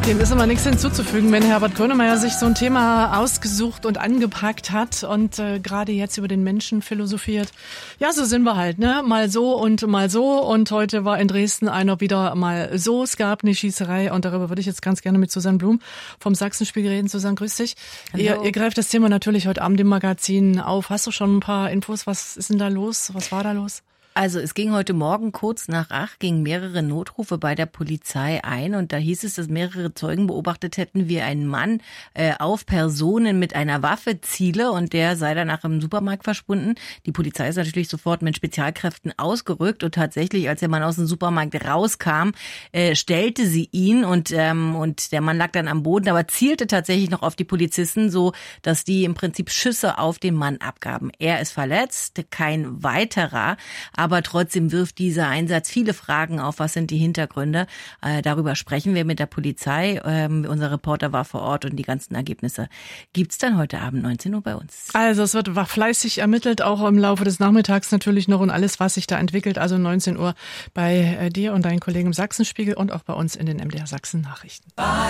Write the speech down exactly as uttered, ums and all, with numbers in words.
Dem ist immer nichts hinzuzufügen, wenn Herbert Grönemeyer sich so ein Thema ausgesucht und angepackt hat und äh, gerade jetzt über den Menschen philosophiert. Ja, so sind wir halt, ne? Mal so und mal so. Und heute war in Dresden einer wieder mal so. Es gab eine Schießerei und darüber würde ich jetzt ganz gerne mit Susanne Blum vom Sachsenspiegel reden. Susanne, grüß dich. Ihr, ihr greift das Thema natürlich heute Abend im Magazin auf. Hast du schon ein paar Infos? Was ist denn da los? Was war da los? Also es ging heute Morgen kurz nach acht, gingen mehrere Notrufe bei der Polizei ein und da hieß es, dass mehrere Zeugen beobachtet hätten, wie ein Mann äh, auf Personen mit einer Waffe ziele und der sei danach im Supermarkt verschwunden. Die Polizei ist natürlich sofort mit Spezialkräften ausgerückt und tatsächlich, als der Mann aus dem Supermarkt rauskam, äh, stellte sie ihn und ähm, und der Mann lag dann am Boden, aber zielte tatsächlich noch auf die Polizisten, so dass die im Prinzip Schüsse auf den Mann abgaben. Er ist verletzt, kein weiterer, aber Aber trotzdem wirft dieser Einsatz viele Fragen auf. Was sind die Hintergründe? Äh, darüber sprechen wir mit der Polizei. Ähm, unser Reporter war vor Ort und die ganzen Ergebnisse gibt's dann heute Abend neunzehn Uhr bei uns. Also es wird fleißig ermittelt, auch im Laufe des Nachmittags natürlich noch und alles, was sich da entwickelt. Also neunzehn Uhr bei dir und deinen Kollegen im Sachsenspiegel und auch bei uns in den M D R Sachsen Nachrichten.